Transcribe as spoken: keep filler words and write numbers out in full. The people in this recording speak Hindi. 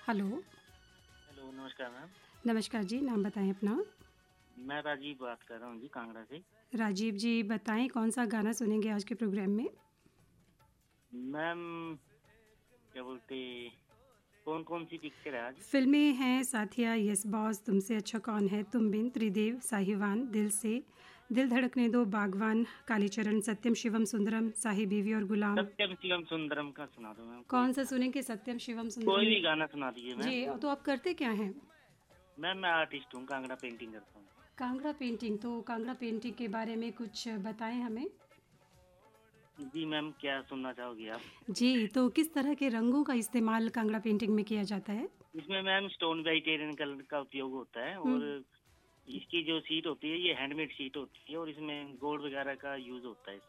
हेलो। हेलो, नमस्कार मैम। नमस्कार जी, नाम बताएँ अपना? मैं राजीव बात कर रहा हूँ जी, कांगड़ा से। राजीव जी, बताएँ कौन-सा गाना सुनेंगे आज के प्रोग्राम में? मैम, क्या बोलते, कौन-कौन सी पिक्चर है आज? फ़िल्में हैं साथिया, यस बॉस, तुमसे अच्छा कौन है, तुम बिन, त्रिदेव, साहिवान, दिल से, दिल धड़कने दो, बागवान, कालीचरण, सत्यम शिवम सुंदरम, साही बीवी और गुलाम। सत्यम शिवम सुंदरम का सुना दो मैम, कोई कौन-सा सा। सुनेंगे सत्यम शिवम कोई सुंदरम? भी गाना सुना दीजिए मैम। जी, तो आप करते क्या हैं? मैम, मैं आर्टिस्ट हूँ, कांगड़ा पेंटिंग करता हूँ। कांगड़ा पेंटिंग, तो कांगड़ा पेंटिंग के बारे में कुछ बताएँ हमें? जी मैम, क्या सुनना चाहोगी आप? जी, तो किस तरह के रंगों का इस्तेमाल कांगड़ा पेंटिंग में किया जाता है? इसमें मैम स्टोन टाइटेनियम कलर का उपयोग होता है, हुँ। और इसकी जो शीट होती है ये हैंडमेड शीट होती है, और इसमें गोल्ड वगैरह का यूज़ होता है।